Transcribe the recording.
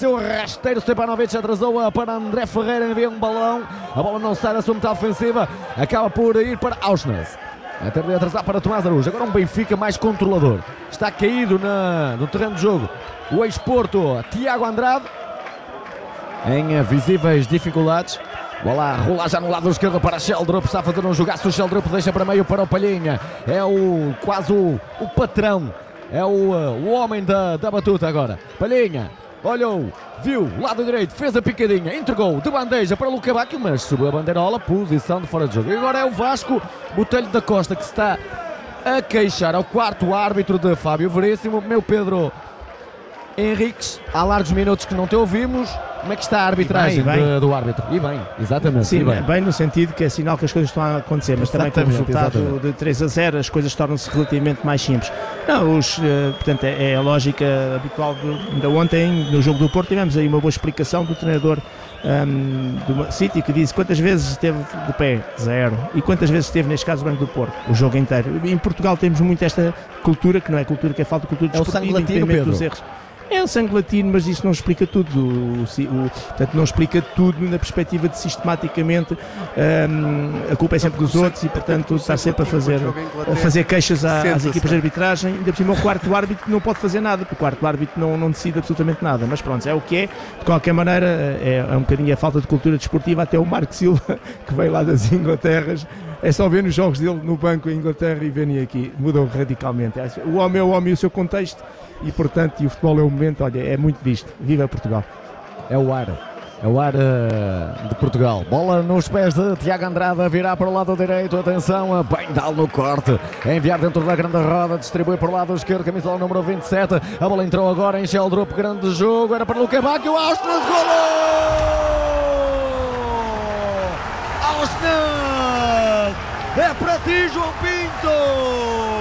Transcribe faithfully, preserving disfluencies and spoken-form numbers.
seu rasteiro. Stepanovic atrasou para André Ferreira, envia um balão, a bola não sai da sua metade ofensiva, acaba por ir para Auschwitz. A ter de atrasar para Tomás Araújo. Agora um Benfica mais controlador. Está caído na, no terreno de jogo o ex-Porto Tiago Andrade, em visíveis dificuldades. Bola a rolar já no lado esquerdo para Sheldrup. Está a fazer um jogaço. O Sheldrup deixa para meio para o Palhinha. É o quase o, o patrão. É o, o homem da, da batuta agora. Palhinha olhou, viu, lado direito, fez a picadinha, entregou de bandeja para Luca Bacchio, mas subiu a bandeirola, posição de fora de jogo. E agora é o Vasco Botelho da Costa que se está a queixar ao quarto árbitro de Fábio Veríssimo. Meu Pedro Henriques, há largos minutos que não te ouvimos. Como é que está a arbitragem bem, bem. De, do árbitro? E bem, exatamente. Sim, bem. bem no sentido que é sinal que as coisas estão a acontecer, mas exatamente, também com o resultado exatamente. De três a zero as coisas tornam-se relativamente mais simples. Não, os, uh, portanto, é, é a lógica habitual de, de ontem, no jogo do Porto, tivemos aí uma boa explicação do treinador um, do City, que disse quantas vezes esteve de pé, zero, e quantas vezes esteve, neste caso, o Banco do Porto, o jogo inteiro. Em Portugal temos muito esta cultura, que não é cultura, que é falta de cultura desportiva, é o sangue latino, Pedro. Dos erros. É o sangue latino, mas isso não explica tudo. O, o, portanto, não explica tudo na perspectiva de sistematicamente um, a culpa é sempre dos outros e, portanto, estar sempre a fazer, a fazer queixas à, às equipas de arbitragem. Ainda por cima, o quarto árbitro que não pode fazer nada, porque o quarto árbitro não, não decide absolutamente nada. Mas pronto, é o que é. De qualquer maneira, é, é um bocadinho a falta de cultura desportiva. Até o Marco Silva, que veio lá das Inglaterras, é só ver nos jogos dele no banco em Inglaterra e verem aqui, mudou radicalmente. O homem é o homem e o seu contexto. E portanto, e o futebol é o momento, olha, é muito disto. Viva Portugal! É o ar, é o ar uh, de Portugal. Bola nos pés de Tiago Andrade, a virar para o lado direito, atenção, a Bendal no corte, a enviar dentro da grande roda, distribui para o lado esquerdo, camisola número vinte e sete, a bola entrou agora em Sheldrup, grande jogo, era para Luca Bacchio, Auschwitz, golo! Auschwitz! É para ti, João Pinto!